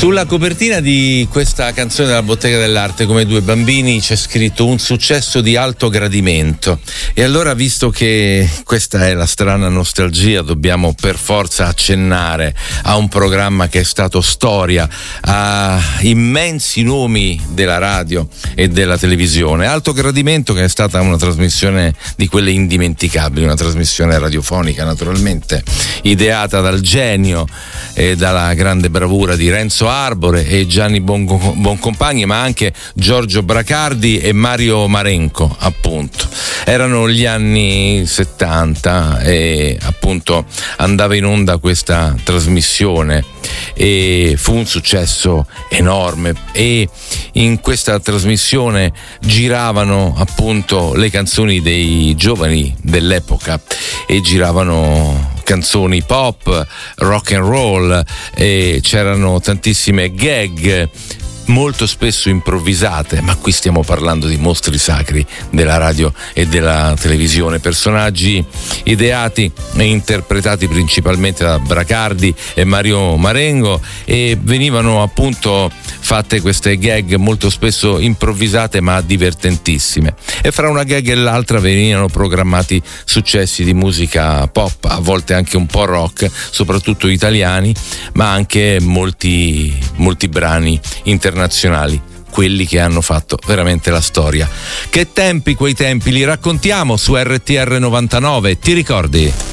Sulla copertina di questa canzone della Bottega dell'Arte, Come due bambini, c'è scritto un successo di alto gradimento. E allora, visto che questa è la strana nostalgia, dobbiamo per forza accennare a un programma che è stato storia, a immensi nomi della radio e della televisione. Alto gradimento, che è stata una trasmissione di quelle indimenticabili, una trasmissione radiofonica naturalmente, ideata dal genio e dalla grande bravura di Renzo Arbore e Gianni Boncompagni, ma anche Giorgio Bracardi e Mario Marenco, appunto. Erano gli anni 70 e appunto andava in onda questa trasmissione e fu un successo enorme, e in questa trasmissione giravano appunto le canzoni dei giovani dell'epoca e giravano canzoni pop, rock and roll, e c'erano tantissime gag molto spesso improvvisate, ma qui stiamo parlando di mostri sacri della radio e della televisione, personaggi ideati e interpretati principalmente da Bracardi e Mario Marengo, e venivano appunto fatte queste gag molto spesso improvvisate ma divertentissime, e fra una gag e l'altra venivano programmati successi di musica pop, a volte anche un po' rock, soprattutto italiani, ma anche molti brani internazionali, quelli che hanno fatto veramente la storia. Che tempi, quei tempi, li raccontiamo su RTR 99, ti ricordi?